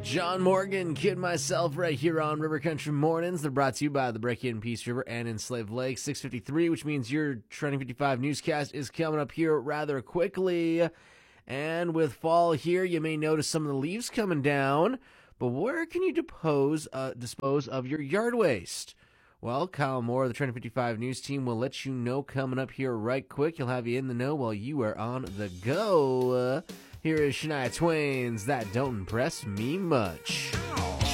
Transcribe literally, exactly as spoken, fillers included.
John Morgan, Kid Myself, right here on River Country Mornings. They're brought to you by the Break-In Peace River and Enslaved Lake. six fifty-three, which means your Trending fifty-five newscast is coming up here rather quickly. And with fall here, you may notice some of the leaves coming down. But where can you depose, uh, dispose of your yard waste? Well, Kyle Moore of the Trending fifty-five news team will let you know coming up here right quick. He'll have you in the know while you are on the go. Uh, here is Shania Twain's That Don't Impress Me Much.